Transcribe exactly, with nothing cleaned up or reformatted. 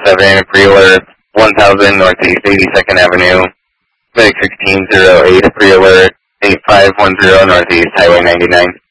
seven, pre-alert one thousand Northeast eighty-second Avenue. Medic sixteen oh eight, pre-alert eight five one zero Northeast Highway ninety-nine.